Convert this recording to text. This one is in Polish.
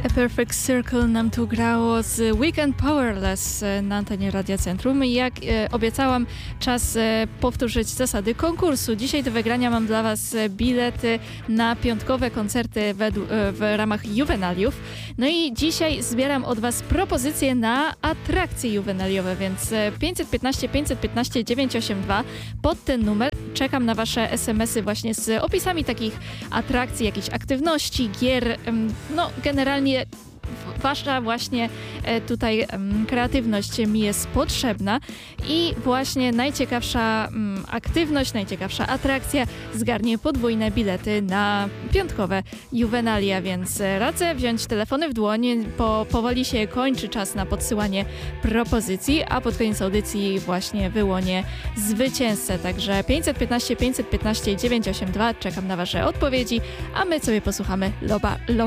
A Perfect Circle nam tu grało z Weekend Powerless na antenie Radia Centrum. I jak obiecałam, czas powtórzyć zasady konkursu. Dzisiaj do wygrania mam dla Was bilety na piątkowe koncerty w ramach Juvenaliów. No i dzisiaj zbieram od Was propozycje na atrakcje juwenaliowe, więc 515 515 982 pod ten numer. Czekam na Wasze SMS-y właśnie z opisami takich atrakcji, jakichś aktywności, gier, no generalnie Wasza właśnie tutaj kreatywność mi jest potrzebna i właśnie najciekawsza aktywność, najciekawsza atrakcja zgarnie podwójne bilety na piątkowe juwenalia, więc radzę wziąć telefony w dłoń, powoli się kończy czas na podsyłanie propozycji, a pod koniec audycji właśnie wyłonię zwycięzcę, także 515 515 982, czekam na Wasze odpowiedzi, a my sobie posłuchamy Loba